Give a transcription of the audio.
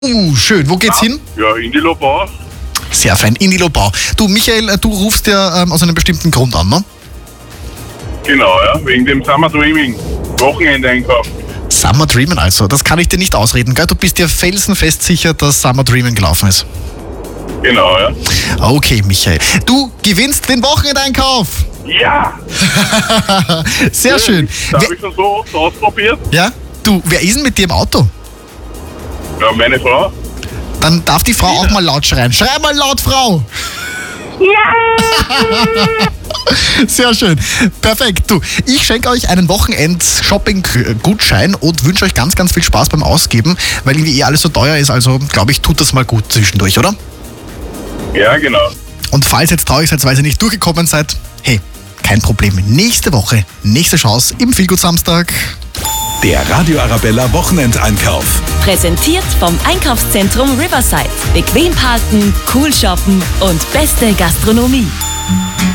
Schön. Wo geht's hin? Ja, in die Lobau. Sehr fein, in die Lobau. Du, Michael, du rufst ja aus einem bestimmten Grund an, ne? Genau, ja, wegen dem Summer Dreaming. Wochenendeinkauf. Summer Dreaming also. Das kann ich dir nicht ausreden, gell? Du bist dir felsenfest sicher, dass Summer Dreaming gelaufen ist. Genau, ja. Okay, Michael. Du gewinnst den Wochenendeinkauf. Ja! Sehr schön. Das habe ich schon so oft ausprobiert. Ja? Du, wer ist denn mit dir im Auto? Ja, meine Frau. Dann darf die Frau auch mal laut schreien. Schrei mal laut, Frau! Ja! Sehr schön. Perfekt. Du, ich schenke euch einen Wochenend-Shopping-Gutschein und wünsche euch ganz, ganz viel Spaß beim Ausgeben, weil irgendwie alles so teuer ist. Also, glaube ich, tut das mal gut zwischendurch, oder? Ja, genau. Und falls ihr jetzt traurig seid, weil ihr nicht durchgekommen seid, hey, kein Problem. Nächste Woche, nächste Chance im Feelgood Samstag. Der Radio Arabella Wochenendeinkauf. Präsentiert vom Einkaufszentrum Riverside. Bequem parken, cool shoppen und beste Gastronomie.